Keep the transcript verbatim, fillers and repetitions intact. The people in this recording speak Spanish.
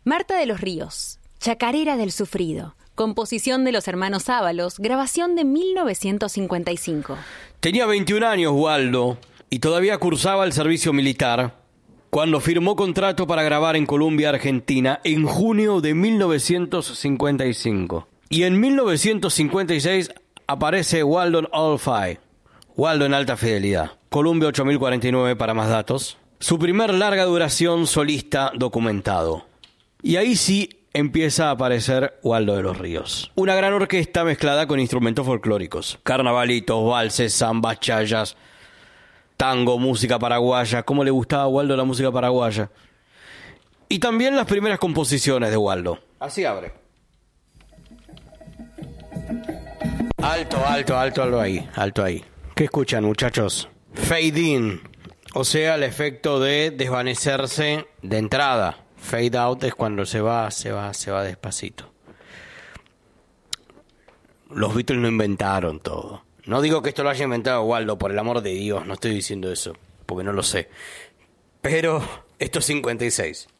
Marta de los Ríos, Chacarera del Sufrido. Composición de los hermanos Ábalos, grabación de mil novecientos cincuenta y cinco. Tenía veintiún años Waldo y todavía cursaba el servicio militar cuando firmó contrato para grabar en Colombia, Argentina, en junio de mil novecientos cincuenta y cinco. Y en mil novecientos cincuenta y seis aparece Waldo en All-Fi, Waldo en alta fidelidad. Columbia ocho mil cuarenta y nueve para más datos. Su primer larga duración solista documentado. Y ahí sí empieza a aparecer Waldo de los Ríos. Una gran orquesta mezclada con instrumentos folclóricos. Carnavalitos, valses, zambas, chayas, tango, música paraguaya. ¿Cómo le gustaba a Waldo la música paraguaya? Y también las primeras composiciones de Waldo. Así abre. Alto, alto, alto, alto ahí, alto ahí. ¿Qué escuchan, muchachos? Fade in, o sea, el efecto de desvanecerse de entrada. Fade out es cuando se va, se va, se va despacito. Los Beatles no inventaron todo. No digo que esto lo haya inventado Waldo, por el amor de Dios, no estoy diciendo eso, porque no lo sé. Pero esto es cincuenta y seis.